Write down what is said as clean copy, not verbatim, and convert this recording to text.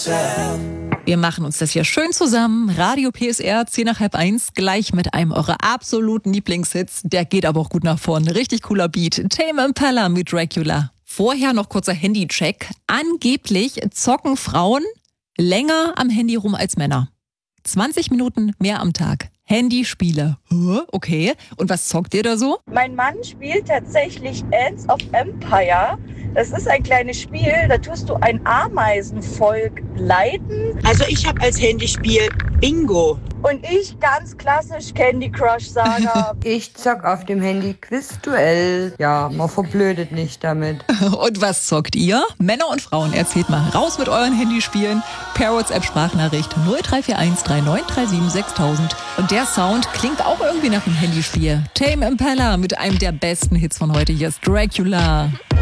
Wir machen uns das hier schön zusammen. Radio PSR, 10 nach halb 1, gleich mit einem eurer absoluten Lieblingshits. Der geht aber auch gut nach vorne. Richtig cooler Beat. Tame Impala mit Dracula. Vorher noch kurzer Handycheck. Angeblich zocken Frauen länger am Handy rum als Männer. 20 Minuten mehr am Tag. Handyspiele. Okay. Und was zockt ihr da so? Mein Mann spielt tatsächlich Ants of Empire. Das ist ein kleines Spiel, da tust du ein Ameisenvolk leiten. Also ich habe als Handyspiel Bingo. Und ich ganz klassisch Candy Crush Saga. Ich zock auf dem Handy Quizduell. Ja, man verblödet nicht damit. Und was zockt ihr? Männer und Frauen, erzählt mal. Raus mit euren Handyspielen. Per WhatsApp-Sprachnachricht 0341 3937 6000. Und der Sound klingt auch irgendwie nach einem Handyspiel. Tame Impala mit einem der besten Hits von heute. Hier ist Dracula.